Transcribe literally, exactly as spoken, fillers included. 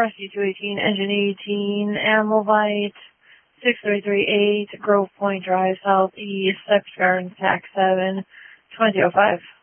Rescue two eighteen, Engine eighteen, Amlevite, six three three eight, Grove Point Drive, Southeast, Sex Garden, Tax seven, twenty oh five.